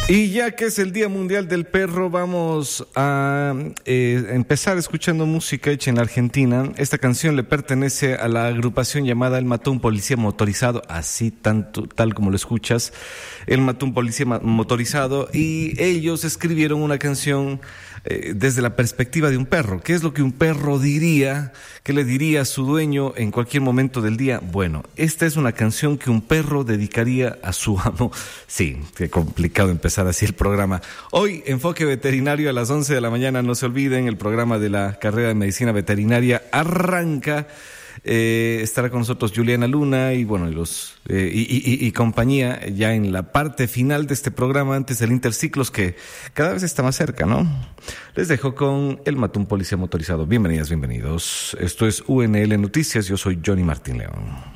Y ya que es el Día Mundial del Perro, vamos a empezar escuchando música hecha en la Argentina. Esta canción le pertenece a la agrupación llamada Él mató a un policía motorizado, así tal como lo escuchas. Él mató a un policía motorizado, y ellos escribieron una canción desde la perspectiva de un perro. ¿Qué es lo que un perro diría? ¿Qué le diría a su dueño en cualquier momento del día? Bueno, esta es una canción que un perro dedicaría a su amo. Sí, qué complicado empezar así el programa. Hoy, Enfoque Veterinario a las 11 de la mañana. No se olviden, el programa de la carrera de Medicina Veterinaria arranca. Estará con nosotros Juliana Luna y bueno, y compañía ya en la parte final de este programa, antes del Interciclos, que cada vez está más cerca, ¿no? Les dejo con Él mató a un policía motorizado. Bienvenidas, bienvenidos. Esto es UNL Noticias. Yo soy Johnny Martín León.